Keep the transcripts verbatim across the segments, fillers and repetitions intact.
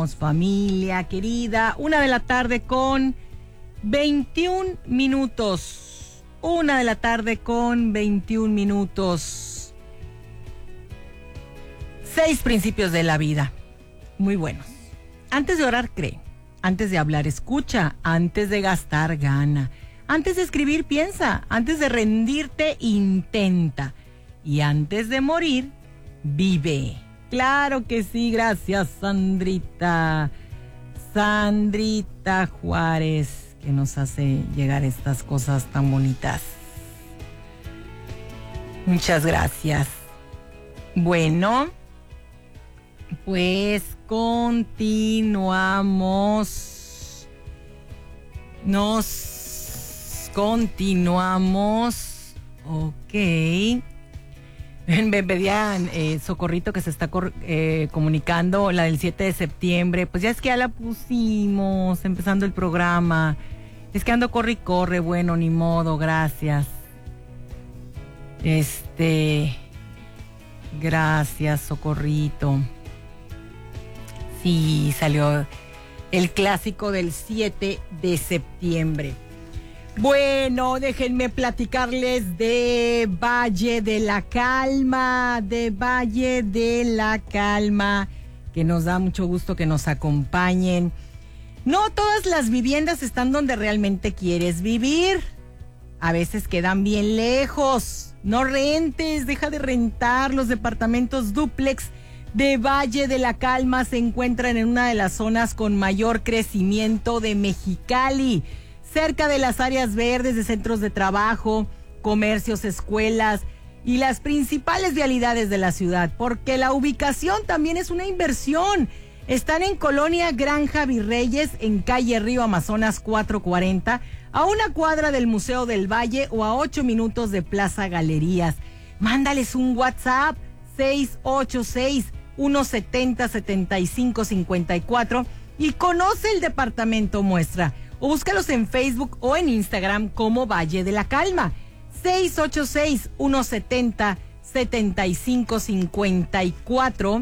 estamos, familia querida? Una de la tarde con veintiún minutos. Una de la tarde con veintiún minutos. Seis principios de la vida. Muy buenos. Antes de orar, cree. Antes de hablar, escucha. Antes de gastar, gana. Antes de escribir, piensa. Antes de rendirte, intenta. Y antes de morir, vive. Claro que sí, gracias, Sandrita. Sandrita Juárez, que nos hace llegar estas cosas tan bonitas. Muchas gracias. Bueno, pues continuamos. Nos continuamos. Ok. Me pedían eh, Socorrito que se está cor- eh, comunicando, la del siete de septiembre. Pues ya es que ya la pusimos, empezando el programa. Es que ando corre y corre, bueno, ni modo, gracias. Este, gracias, Socorrito. Sí, salió el clásico del siete de septiembre. Bueno, déjenme platicarles de Valle de la Calma, de Valle de la Calma, que nos da mucho gusto que nos acompañen. No todas las viviendas están donde realmente quieres vivir. A veces quedan bien lejos. No rentes, deja de rentar. Los departamentos dúplex de Valle de la Calma se encuentran en una de las zonas con mayor crecimiento de Mexicali, cerca de las áreas verdes de centros de trabajo, comercios, escuelas y las principales vialidades de la ciudad, porque la ubicación también es una inversión. Están en Colonia Granja Virreyes, en calle Río Amazonas cuatrocientos cuarenta, a una cuadra del Museo del Valle o a ocho minutos de Plaza Galerías. Mándales un WhatsApp seis ocho seis, uno siete cero, siete cinco cinco cuatro y conoce el departamento muestra. O búscalos en Facebook o en Instagram como Valle de la Calma. seis ocho seis, uno siete cero, siete cinco cinco cuatro.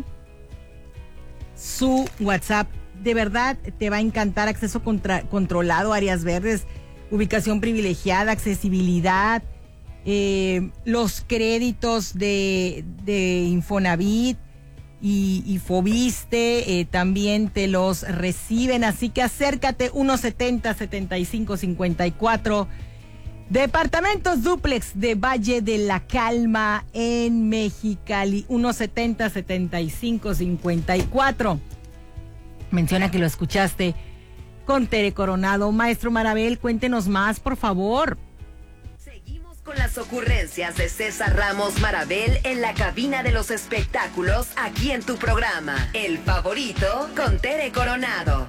Su WhatsApp. De verdad te va a encantar. Acceso contra, controlado, áreas verdes, ubicación privilegiada, accesibilidad, eh, los créditos de, de Infonavit y, y Fobiste eh, también te los reciben, así que acércate. Uno siete cero, siete cinco cinco cuatro. Departamentos dúplex de Valle de la Calma en Mexicali. Uno siete cero, siete cinco cinco cuatro. Menciona que lo escuchaste con Tere Coronado. Maestro Marabel, cuéntenos más, por favor. Con las ocurrencias de César Ramos Marabel en la cabina de los espectáculos, aquí en tu programa, El Favorito, con Tere Coronado.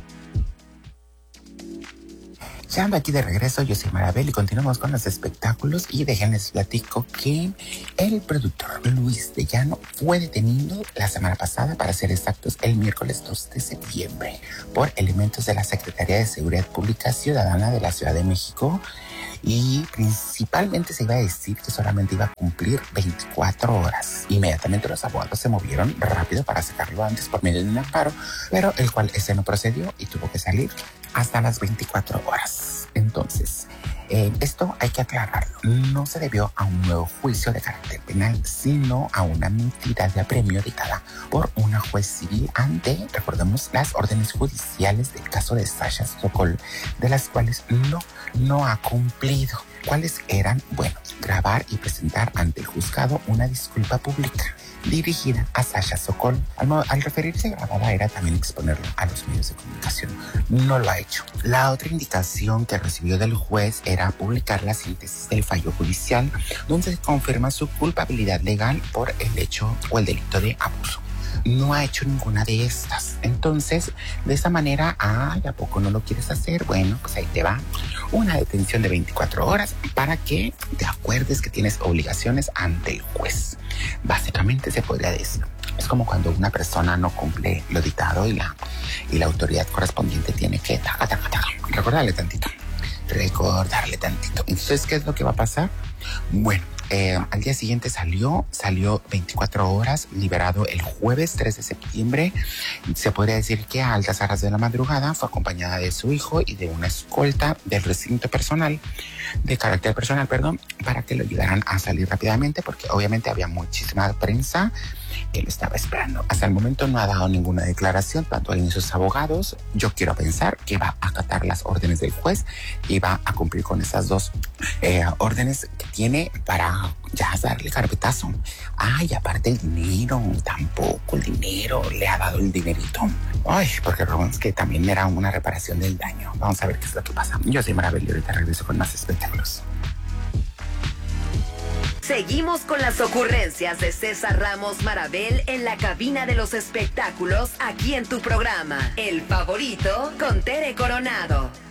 Ya ando aquí de regreso, yo soy Marabel y continuamos con los espectáculos. Y déjenles platico que el productor Luis de Llano fue detenido la semana pasada, para ser exactos, el miércoles dos de septiembre, por elementos de la Secretaría de Seguridad Pública Ciudadana de la Ciudad de México. Y principalmente se iba a decir que solamente iba a cumplir veinticuatro horas. Inmediatamente los abogados se movieron rápido para sacarlo antes por medio de un amparo, pero el cual ese no procedió y tuvo que salir hasta las veinticuatro horas. Entonces, eh, esto hay que aclararlo. No se debió a un nuevo juicio de carácter penal, sino a una medida de apremio dictada por una juez civil ante, recordemos, las órdenes judiciales del caso de Sasha Sokol, de las cuales no, no ha cumplido. ¿Cuáles eran? Bueno, grabar y presentar ante el juzgado una disculpa pública dirigida a Sasha Sokol. Al, al referirse a grabada era también exponerlo a los medios de comunicación. No lo ha hecho. La otra indicación que recibió del juez era publicar la síntesis del fallo judicial, donde se confirma su culpabilidad legal por el hecho o el delito de abuso. No ha hecho ninguna de estas. Entonces, de esa manera, ay, ¿a poco no lo quieres hacer? Bueno, pues ahí te va una detención de veinticuatro horas para que te acuerdes que tienes obligaciones ante el juez. Básicamente se podría decir, es como cuando una persona no cumple lo dictado y la, y la autoridad correspondiente tiene que taca, taca, taca, recordarle tantito. Recordarle tantito. Entonces, ¿qué es lo que va a pasar? Bueno, Eh, al día siguiente salió, salió veinticuatro horas, liberado el jueves tres de septiembre. Se podría decir que a altas horas de la madrugada fue acompañada de su hijo y de una escolta del recinto personal, de carácter personal, perdón, para que lo ayudaran a salir rápidamente, porque obviamente había muchísima prensa que lo estaba esperando. Hasta el momento no ha dado ninguna declaración, tanto él ni sus abogados. Yo quiero pensar que va a acatar las órdenes del juez y va a cumplir con esas dos eh, órdenes que tiene para ya darle carpetazo. Ay, aparte el dinero, tampoco el dinero, le ha dado el dinerito. Ay, porque es que también era una reparación del daño. Vamos a ver qué es lo que pasa. Yo soy Marabel y ahorita regreso con más espectáculos. Seguimos con las ocurrencias de César Ramos Marabel en la cabina de los espectáculos aquí en tu programa, El Favorito con Tere Coronado.